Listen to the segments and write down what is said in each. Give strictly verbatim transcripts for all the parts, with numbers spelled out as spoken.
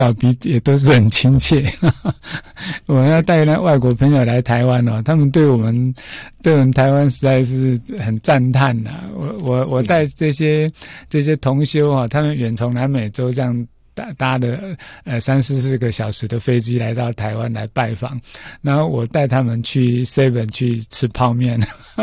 啊，比也都是很亲切。我们要带那外国朋友来台湾哦，他们对我们对我们台湾实在是很赞叹呐、啊。我我我带这些这些同修啊，他们远从南美洲这样搭搭的呃三四十个小时的飞机来到台湾来拜访，然后我带他们去 Seven 去吃泡面，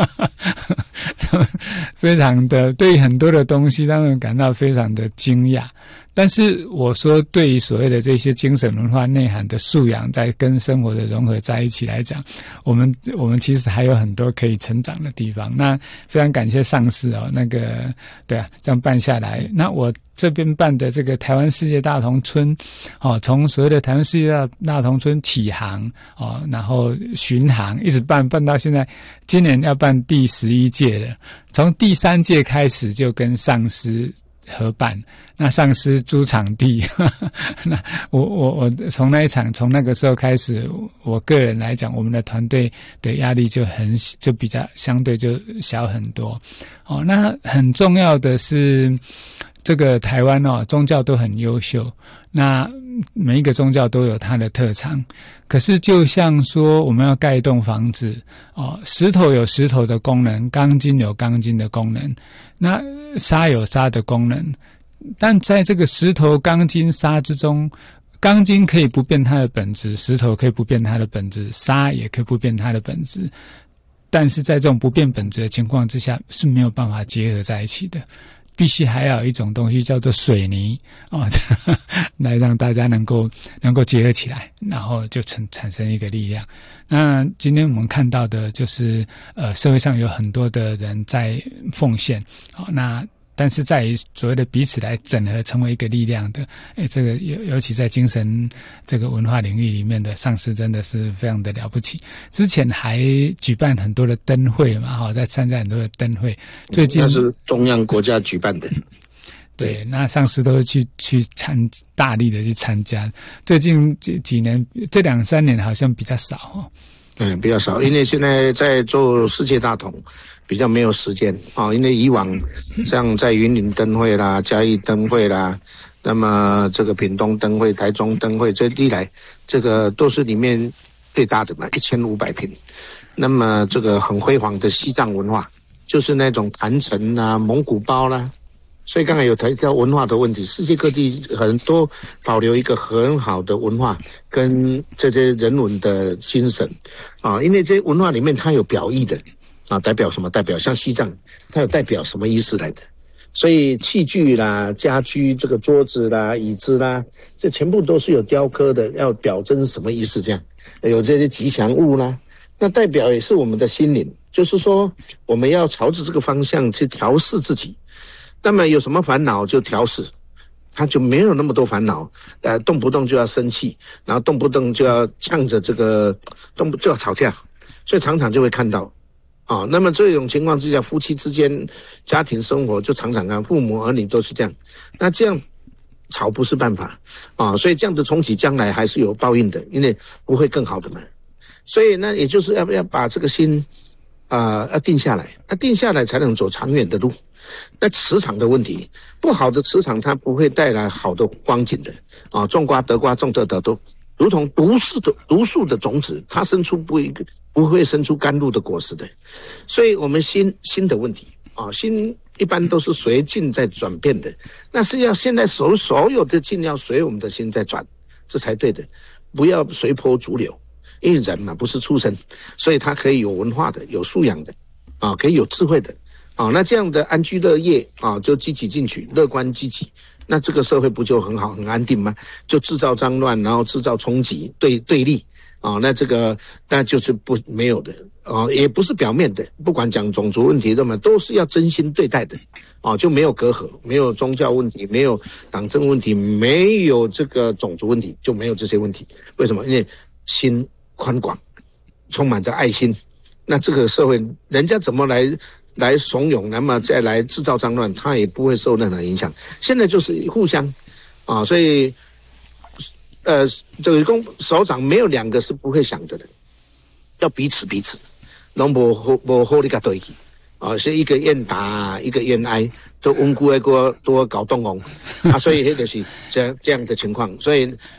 非常的对于很多的东西，他们感到非常的惊讶。但是我说，对于所谓的这些精神文化内涵的素养，在跟生活的融合在一起来讲，我们我们其实还有很多可以成长的地方。那非常感谢上师哦，那个对啊，这样办下来。那我这边办的这个台湾世界大同村，哦，从所谓的台湾世界大大同村起航哦，然后巡航，一直办办到现在，今年要办第十一届了。从第三届开始就跟上师合办，那上师租场地，呵呵，那我我我从那一场从那个时候开始，我个人来讲，我们的团队的压力就很就比较相对就小很多。哦，那很重要的是，这个台湾哦，宗教都很优秀，那每一个宗教都有它的特长。可是就像说我们要盖一栋房子哦，石头有石头的功能，钢筋有钢筋的功能，那沙有沙的功能。但在这个石头、钢筋、沙之中，钢筋可以不变它的本质，石头可以不变它的本质，沙也可以不变它的本质。但是在这种不变本质的情况之下，是没有办法结合在一起的。必须还要有一种东西叫做水泥哦，来让大家能够能够结合起来，然后就产产生一个力量。那今天我们看到的就是呃社会上有很多的人在奉献，好、哦，那但是在于所谓的彼此来整合成为一个力量的，诶，这个尤尤其在精神这个文化领域里面的上师真的是非常的了不起。之前还举办很多的灯会嘛，哈，在参加很多的灯会。最近那是中央国家举办的。 对，那上师都去去参大力的去参加。最近几几年，这两三年好像比较少哦。 嗯，比较少，因为现在在做世界大同，比较没有时间啊、哦。因为以往像在云林灯会啦、嘉义灯会啦，那么这个屏东灯会、台中灯会，这历来这个都是里面最大的嘛，一千五百坪。那么这个很辉煌的西藏文化，就是那种坛城啦、蒙古包啦。所以刚才有提到文化的问题，世界各地很多保留一个很好的文化跟这些人文的精神啊，因为这些文化里面它有表意的啊，代表什么？代表像西藏，它有代表什么意思来的？所以器具啦、家居这个桌子啦、椅子啦，这全部都是有雕刻的，要表征什么意思？这样有这些吉祥物啦，那代表也是我们的心灵，就是说我们要朝着这个方向去调试自己。那么有什么烦恼就调试，他就没有那么多烦恼，呃，动不动就要生气，然后动不动就要呛着这个，动不就要吵架，所以常常就会看到，啊、哦，那么这种情况之下，夫妻之间家庭生活就常常看，父母儿女都是这样，那这样吵不是办法啊、哦，所以这样的重启将来还是有报应的，因为不会更好的嘛，所以呢，也就是要不要把这个心啊、呃、要定下来，那定下来才能走长远的路。那磁场的问题，不好的磁场它不会带来好的光景的啊，种瓜得瓜，种豆得豆，如同毒素的毒素的种子，它生出不一个不会生出甘露的果实的。所以我们心心的问题啊，心一般都是随境在转变的，那是要现在所所有的境要随我们的心在转，这才对的，不要随波逐流。因为人嘛不是畜生，所以他可以有文化的，有素养的啊，可以有智慧的。啊，那这样的安居乐业啊，就积极进取，乐观积极，那这个社会不就很好、很安定吗？就制造脏乱，然后制造冲击、对对立啊，那这个那就是不没有的啊，也不是表面的。不管讲种族问题，那么都是要真心对待的啊，就没有隔阂，没有宗教问题，没有党政问题，没有这个种族问题，就没有这些问题。为什么？因为心宽广，充满着爱心，那这个社会人家怎么来？来怂恿，那么再来制造脏乱，他也不会受任何影响。现在就是互相，啊，所以，呃，这个公首长没有两个是不会想的人，要彼此彼此，拢无好无好你个对起， 啊，是一个愿打，一个愿挨，都温故的个都搞动哦，啊，所以那就是这样这样的情况，所以